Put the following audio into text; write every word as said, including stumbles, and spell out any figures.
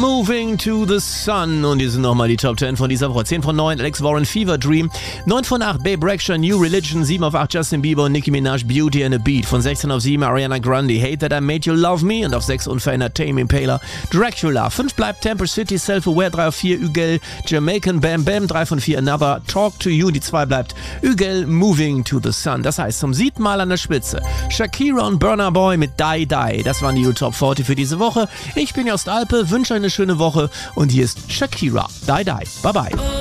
Moving to the Sun. Und hier sind nochmal die Top zehn von dieser Woche. zehn von neun, Alex Warren, Fever Dream. neun von acht, Babe Rexha, New Religion. sieben auf acht, Justin Bieber und Nicki Minaj, Beauty and a Beat. Von sechzehn auf sieben, Ariana Grande, Hate That I Made You Love Me. Und auf sechs unverändert, Tame Impala, Dracula. fünf bleibt Temper City, Self-Aware. drei auf vier, Ügel, Jamaican Bam Bam. drei von vier, Another, Talk to You. Die zwei bleibt Ügel, Moving to the Sun. Das heißt, zum siebten Mal an der Spitze Shakira und Burna Boy mit Die Die. Das waren die U-Top vierzig für diese Woche. Ich bin Jost Alpe, wünsche euch eine schöne Woche. Und hier ist Shakira. Die Die. Bye bye.